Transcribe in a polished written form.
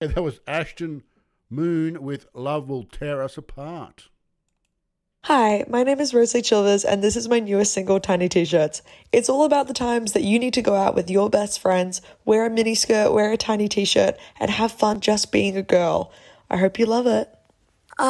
And that was Ashton Moon with Love Will Tear Us Apart. Hi, my name is Rosalie Chilvers, and this is my newest single, Tiny T-Shirts. It's all about the times that you need to go out with your best friends, wear a miniskirt, wear a tiny T-shirt, and have fun just being a girl. I hope you love it.